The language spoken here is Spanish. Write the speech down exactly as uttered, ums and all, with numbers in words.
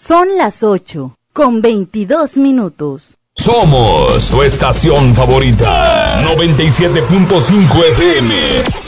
Son las ocho, con veintidós minutos. Somos tu estación favorita, noventa y siete punto cinco F M.